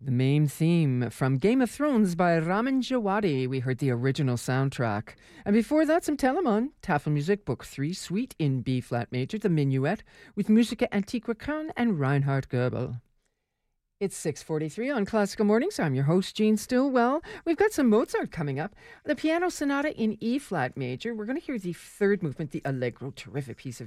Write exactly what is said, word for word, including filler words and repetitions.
The main theme from Game of Thrones by Ramin Djawadi. We heard the original soundtrack. And before that, some Telemann, Tafelmusik, Book three, Suite in B-flat major, the Minuet, with Musica Antiqua Khan and Reinhard Goebel. It's six forty-three on Classical Mornings. I'm your host, Jean Stillwell. We've got some Mozart coming up. The Piano Sonata in E-flat major. We're going to hear the third movement, the Allegro, terrific piece of